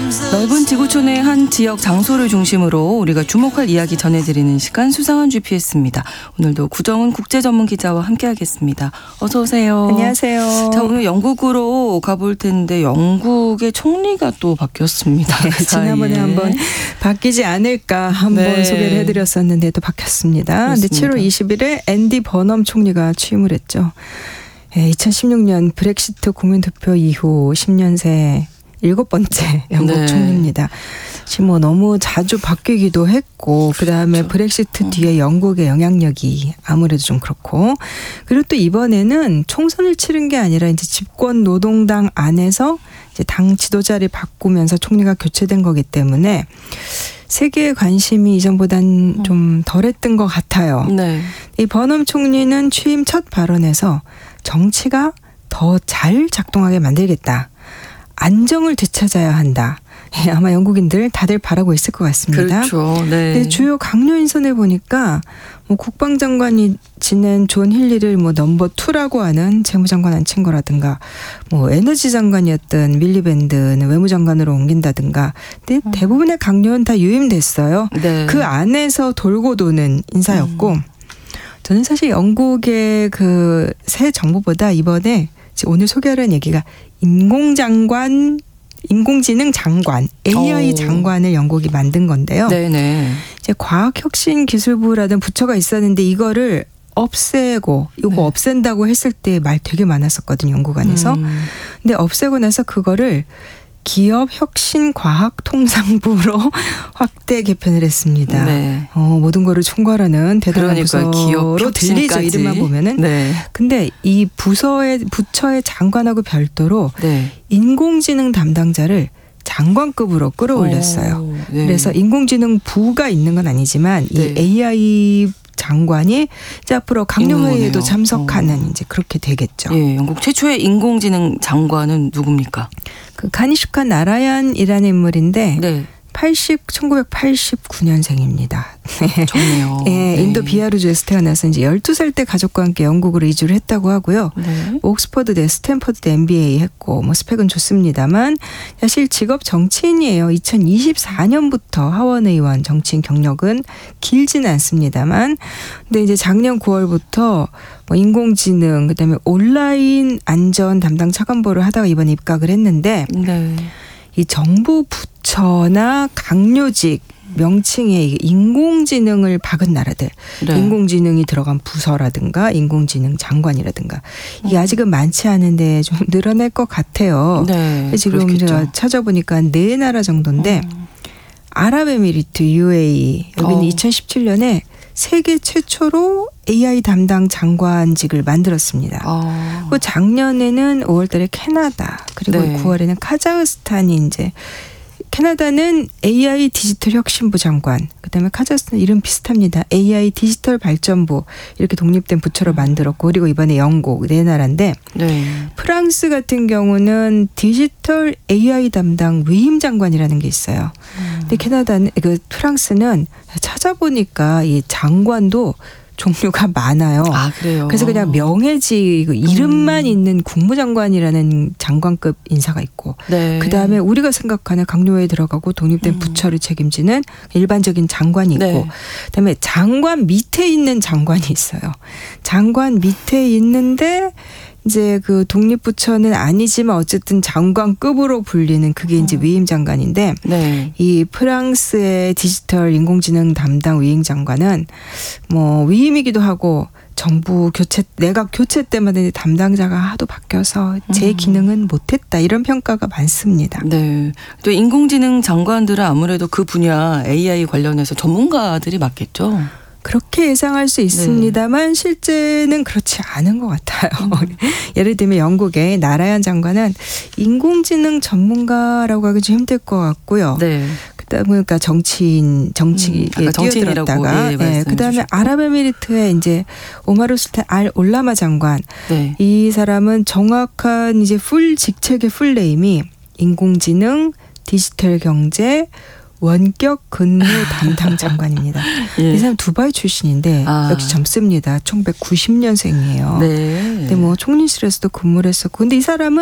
넓은 지구촌의 한 지역 장소를 중심으로 우리가 주목할 이야기 전해드리는 시간 수상한 GPS입니다. 오늘도 구정은 국제전문기자와 함께하겠습니다. 어서 오세요. 안녕하세요. 자, 오늘 영국으로 가볼 텐데 영국의 총리가 또 바뀌었습니다. 네, 지난번에 한번 바뀌지 않을까 한번 소개를 해드렸었는데 또 바뀌었습니다. 근데 7월 20일에 앤디 버넘 총리가 취임을 했죠. 2016년 브렉시트 국민투표 이후 10년 새 7번째 영국 총리입니다. 지금 뭐 너무 자주 바뀌기도 했고 그다음에 그렇죠. 브렉시트 뒤에 영국의 영향력이 아무래도 좀 그렇고 그리고 또 이번에는 총선을 치른 게 아니라 이제 집권 노동당 안에서 이제 당 지도자를 바꾸면서 총리가 교체된 거기 때문에 세계의 관심이 이전보단 좀 덜했던 것 같아요. 네. 이 버넘 총리는 취임 첫 발언에서 정치가 더 잘 작동하게 만들겠다. 안정을 되찾아야 한다. 아마 영국인들 다들 바라고 있을 것 같습니다. 그렇죠. 네. 주요 강요 인선을 보니까 뭐 국방장관이 지낸 존 힐리를 뭐 넘버 2라고 하는 재무장관 앉힌 거라든가 뭐 에너지 장관이었던 밀리밴드는 외무장관으로 옮긴다든가 근데 대부분의 강요는 다 유임됐어요. 네. 그 안에서 돌고 도는 인사였고 저는 사실 영국의 그 새 정부보다 이번에 오늘 소개하려는 얘기가 인공지능 장관, AI 장관을 영국이 만든 건데요. 네네. 이제 과학혁신기술부라는 부처가 있었는데 이거를 없애고 이거 없앤다고 했을 때 말 되게 많았었거든요. 영국 안에서. 근데 없애고 나서 그거를 기업혁신과학통상부로 확대 개편을 했습니다. 네. 모든 거를 총괄하는 대단한 부서로 들리죠. 이름만 보면은. 네. 근데 이 부처의 장관하고 별도로 인공지능 담당자를 장관급으로 끌어올렸어요. 네. 그래서 인공지능부가 있는 건 아니지만 이 AI 장관이 이제 앞으로 강요회의에도 참석하는 이제 그렇게 되겠죠. 예, 영국 최초의 인공지능 장관은 누굽니까? 그 가니슈카 나라얀이라는 인물인데 1989년생입니다. 좋네요. 네, 인도 비하르주에서 태어나서 이제 12살 때 가족과 함께 영국으로 이주를 했다고 하고요. 옥스퍼드대, 스탠퍼드대 MBA 했고 뭐 스펙은 좋습니다만 사실 직업 정치인이에요. 2024년부터 하원 의원 정치인 경력은 길지는 않습니다만 근데 이제 작년 9월부터 뭐 인공지능 그다음에 온라인 안전 담당 차관보를 하다가 이번에 입각을 했는데 이 정부 부처나 강요직 명칭에 인공지능을 박은 나라들, 인공지능이 들어간 부서라든가 인공지능 장관이라든가 이게 아직은 많지 않은데 좀 늘어날 것 같아요. 지금 그렇겠죠. 제가 찾아보니까 4나라 정도인데 아랍에미리트 UAE 여기는 2017년에 세계 최초로 AI 담당 장관직을 만들었습니다. 그 작년에는 5월달에 캐나다 그리고 9월에는 카자흐스탄이 이제 캐나다는 AI 디지털 혁신부 장관 그다음에 카자흐스탄 이름 비슷합니다. AI 디지털 발전부 이렇게 독립된 부처로 만들었고 그리고 이번에 영국 4나라인데 프랑스 같은 경우는 디지털 AI 담당 위임 장관이라는 게 있어요. 근데 캐나다는 프랑스는 찾아보니까 이 장관도 종류가 많아요. 아, 그래요? 그래서 그냥 명예직 이름만 있는 국무장관이라는 장관급 인사가 있고 그다음에 우리가 생각하는 강요회에 들어가고 독립된 부처를 책임지는 일반적인 장관이 있고 그다음에 장관 밑에 있는 장관이 있어요. 장관 밑에 있는데 이제 그 독립부처는 아니지만 어쨌든 장관급으로 불리는 그게 이제 위임 장관인데 이 프랑스의 디지털 인공지능 담당 위임 장관은 뭐 위임이기도 하고 정부 교체, 내각 교체 때마다 담당자가 하도 바뀌어서 제 기능은 못했다 이런 평가가 많습니다. 네. 또 인공지능 장관들은 아무래도 그 분야 AI 관련해서 전문가들이 맞겠죠. 그렇게 예상할 수 있습니다만 실제는 그렇지 않은 것 같아요. 예를 들면 영국의 나라얀 장관은 인공지능 전문가라고 하기 좀 힘들 것 같고요. 그러니까 정치에 뛰어들었다가 그다음에 아랍에미리트의 이제 오마르 술탄 알 올라마 장관 이 사람은 정확한 이제 풀 직책의 풀 네임이 인공지능 디지털 경제 원격 근무 담당 장관입니다. 이 사람 두바이 출신인데 역시 젊습니다. 1990년생이에요. 근데 뭐 총리실에서도 근무를 했었고 근데 이 사람은